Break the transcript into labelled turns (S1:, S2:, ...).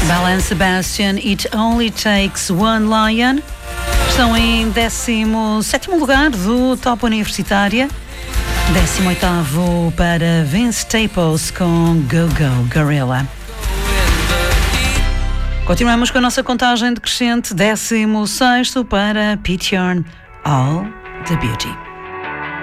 S1: Belle Sebastian, It Only Takes One Lion. Estão em 17º lugar do Top Universitária. 18º para Vince Staples com Go Go Gorilla. Continuamos com a nossa contagem decrescente. 16º para Pete Yorn, All the Beauty.